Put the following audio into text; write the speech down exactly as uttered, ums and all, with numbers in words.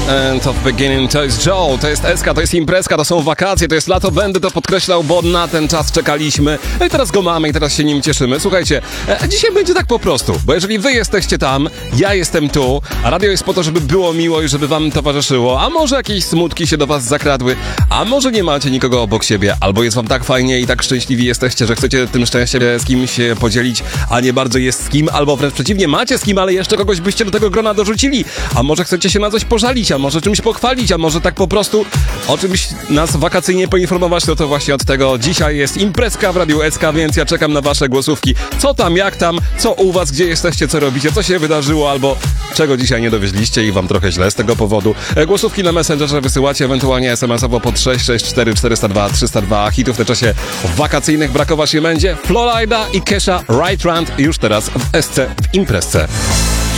end of beginning, to jest Joe, to jest Eska, to jest imprezka, to są wakacje, to jest lato, będę to podkreślał, bo na ten czas czekaliśmy. No i teraz go mamy i teraz się nim cieszymy. Słuchajcie, e, dzisiaj będzie tak po prostu, bo jeżeli wy jesteście tam, ja jestem tu, a radio jest po to, żeby było miło i żeby wam towarzyszyło, a może jakieś smutki się do was zakradły, a może nie macie nikogo obok siebie, albo jest wam tak fajnie i tak szczęśliwi jesteście, że chcecie tym szczęściem z kimś się podzielić, a nie bardzo jest z kim, albo wręcz przeciwnie, macie z kim, ale jeszcze kogoś byście do tego grona dorzucili, a może chcecie się na coś pożalić, a może czymś pochwalić, a może tak po prostu o czymś nas wakacyjnie poinformować, no to właśnie od tego dzisiaj jest imprezka w Radiu S K, więc ja czekam na wasze głosówki. Co tam, jak tam, co u was, gdzie jesteście, co robicie, co się wydarzyło, albo czego dzisiaj nie dowieźliście i wam trochę źle z tego powodu. Głosówki na Messengerze wysyłacie, ewentualnie es em esowo pod sześć sześć cztery cztery zero dwa trzy zero dwa. Hitów w czasie wakacyjnych brakować nie będzie. Florida i Kesha Right Round już teraz w S C w imprezce.